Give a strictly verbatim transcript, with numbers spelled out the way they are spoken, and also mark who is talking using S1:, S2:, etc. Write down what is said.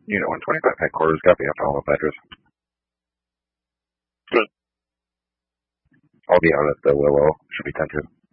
S1: Unit one twenty-five headquarters, copy. I follow up address.
S2: Good.
S1: I'll be out at the Willow. Should be ten two.